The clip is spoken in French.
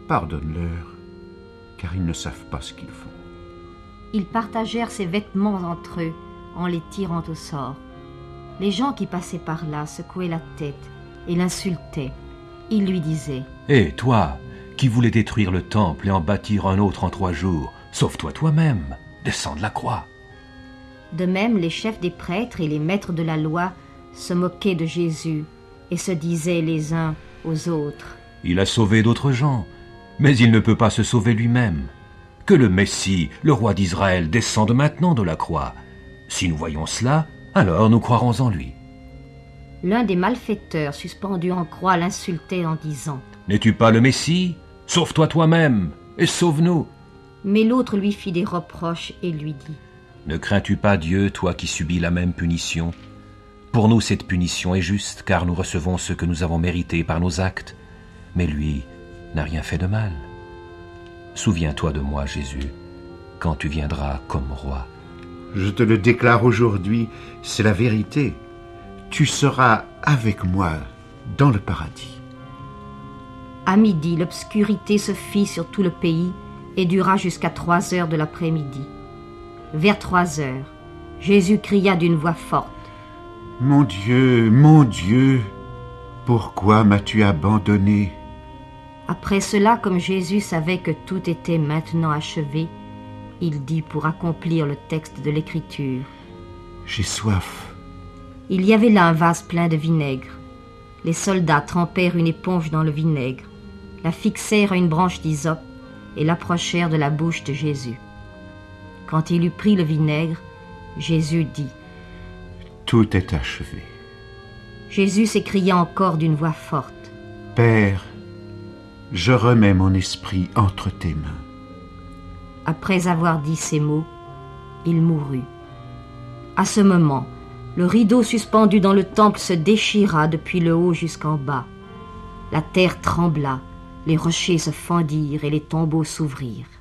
Pardonne-leur, car ils ne savent pas ce qu'ils font. Ils partagèrent ses vêtements entre eux en les tirant au sort. Les gens qui passaient par là secouaient la tête et l'insultaient. Ils lui disaient: « Hé, toi, qui voulais détruire le temple et en bâtir un autre en 3 jours, sauve-toi toi-même, descends de la croix. » De même, les chefs des prêtres et les maîtres de la loi se moquaient de Jésus et se disaient les uns aux autres: « Il a sauvé d'autres gens, mais il ne peut pas se sauver lui-même. Que le Messie, le roi d'Israël, descende maintenant de la croix. Si nous voyons cela, alors nous croirons en lui. » L'un des malfaiteurs suspendus en croix l'insultait en disant: « N'es-tu pas le Messie? Sauve-toi toi-même et sauve-nous. » Mais l'autre lui fit des reproches et lui dit: « Ne crains-tu pas Dieu, toi qui subis la même punition? Pour nous, cette punition est juste, car nous recevons ce que nous avons mérité par nos actes. Mais lui n'a rien fait de mal. Souviens-toi de moi, Jésus, quand tu viendras comme roi. » Je te le déclare aujourd'hui, c'est la vérité. Tu seras avec moi dans le paradis. À midi, l'obscurité se fit sur tout le pays et dura jusqu'à 3 heures de l'après-midi. Vers 3 heures, Jésus cria d'une voix forte: « Mon Dieu, pourquoi m'as-tu abandonné ?» Après cela, comme Jésus savait que tout était maintenant achevé, il dit pour accomplir le texte de l'Écriture: « J'ai soif. » Il y avait là un vase plein de vinaigre. Les soldats trempèrent une éponge dans le vinaigre, la fixèrent à une branche d'hysope et l'approchèrent de la bouche de Jésus. Quand il eut pris le vinaigre, Jésus dit: « Tout est achevé. » Jésus s'écria encore d'une voix forte: « Père, je remets mon esprit entre tes mains. » Après avoir dit ces mots, il mourut. À ce moment, le rideau suspendu dans le temple se déchira depuis le haut jusqu'en bas. La terre trembla, les rochers se fendirent et les tombeaux s'ouvrirent.